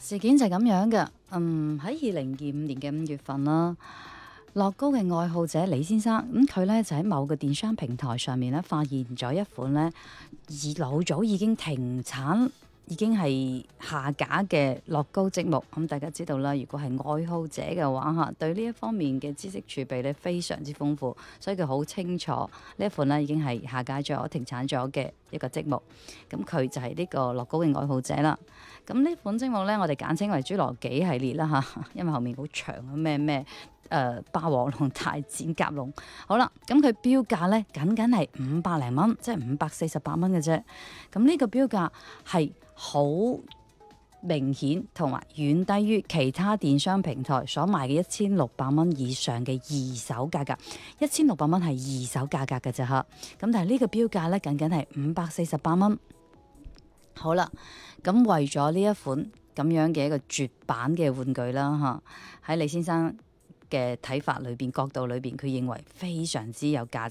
事件就係咁樣嘅。喺2025年嘅5月份啦，樂高嘅愛好者李先生，佢咧就喺某個電商平台上面咧發現咗一款咧老早已經停產，已經係下架嘅樂高積木。大家知道啦，如果係愛好者嘅話嚇，對呢一方面嘅知識儲備咧非常之豐富，所以佢好清楚呢一款咧已經係下架咗、停產咗嘅一個積木。咁佢就係呢個樂高嘅愛好者啦。咁呢款積木咧，我哋簡稱為侏羅紀系列啦嚇，因為後面好長啊，咩霸王龍大戰甲龍。好啦，咁佢標價咧僅僅係500零蚊，即係548蚊嘅啫。咁呢個標價係好明顯同埋遠低於其他電商平台所賣嘅1600蚊以上嘅二手價格。1600蚊係二手價格嘅啫嚇。咁但係呢個標價咧僅僅係548蚊。好啦，咁為咗呢一款咁樣嘅一個絕版嘅玩具啦嚇，喺李先生嘅睇法裏邊、角度裏邊，佢認為非常之有價